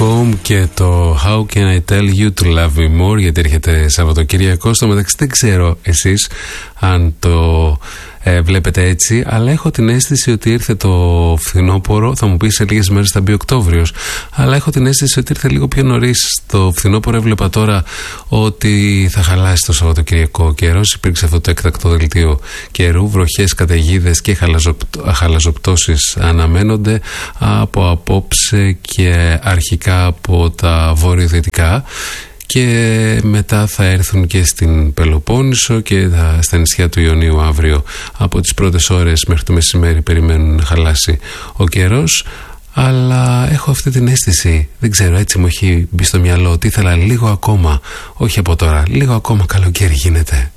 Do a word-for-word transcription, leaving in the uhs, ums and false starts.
Home και το How Can I Tell You To Love Me More, γιατί έρχεται Σαββατοκύριακο. Στο μεταξύ δεν ξέρω εσείς αν το ε, βλέπετε έτσι, αλλά έχω την αίσθηση ότι ήρθε το φθινόπωρο. Θα μου πεις σε λίγες μέρες θα μπει Οκτώβριος, αλλά έχω την αίσθηση ότι ήρθε λίγο πιο νωρίς το φθινόπωρο. Έβλεπα τώρα ότι θα χαλάσει το Σαββατοκυριακό καιρός. Υπήρξε αυτό το έκτακτο δελτίο καιρού, βροχές, καταιγίδες και χαλαζοπτώσεις αναμένονται από απόψε και αρχικά από τα βορειοδυτικά, και μετά θα έρθουν και στην Πελοπόννησο και στα νησιά του Ιωνίου αύριο. Από τις πρώτες ώρες μέχρι το μεσημέρι περιμένουν να χαλάσει ο καιρός, αλλά έχω αυτή την αίσθηση, δεν ξέρω, έτσι μου έχει μπει στο μυαλό ότι ήθελα λίγο ακόμα, όχι από τώρα, λίγο ακόμα καλοκαίρι γίνεται.